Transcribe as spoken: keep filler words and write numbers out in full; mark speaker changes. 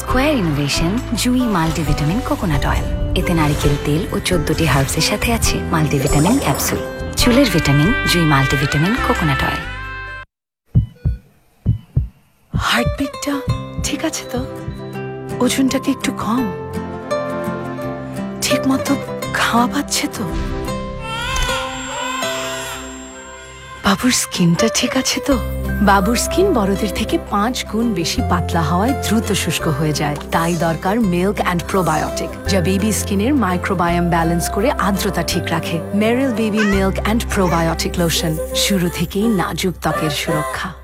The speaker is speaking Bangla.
Speaker 1: খোয়ার ইনোভেশন জুই মাল্টিভিটামিন কোকোনাট অয়েল। এতে নারিকেল তেল ও চোদ্দটি হার্বসের সাথে আছে মাল্টিভিটামিন ক্যাপসুল। চুলের ভিটামিন জুই মাল্টিভিটামিন কোকোনাট অয়েল।
Speaker 2: হার্টবিটটা ঠিক আছে তো? ওজনটা কি একটু কম? ঠিক মতো খাওয়া পাচ্ছে তো? বাবুর স্কিনটা ঠিক আছে তো? বাবুর স্কিন বড়দের থেকে পাঁচ গুণ বেশি পাতলা হওয়ায় দ্রুত শুষ্ক হয়ে যায়, তাই দরকার মিল্ক অ্যান্ড প্রোবায়োটিক, যা বেবি স্কিনের মাইক্রোবায়োম ব্যালেন্স করে আর্দ্রতা ঠিক রাখে। মেরিল baby milk and probiotic lotion, শুরু থেকেই নাজুক ত্বকের সুরক্ষা।